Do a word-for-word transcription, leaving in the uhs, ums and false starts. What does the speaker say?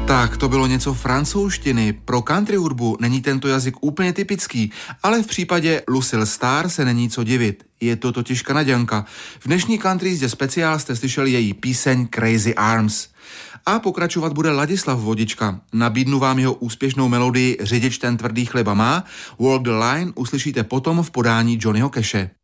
Tak, to bylo něco francouzštiny. Pro country hudbu není tento jazyk úplně typický, ale v případě Lucille Star se není co divit. Je to totiž Kanaďanka. V dnešní country jízdě speciál jste slyšeli její píseň Crazy Arms. A pokračovat bude Ladislav Vodička. Nabídnu vám jeho úspěšnou melodii Řidič ten tvrdý chleba má. Walk the Line uslyšíte potom v podání Johnnyho Cashe.